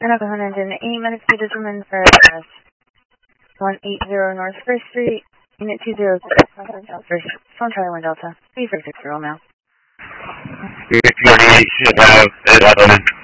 Anaheim engine, 8 minutes to determine for 180 North 1st Street, Unit 206, Phone Charlie 1 Delta, 3460 now. Unit 28 should have 11.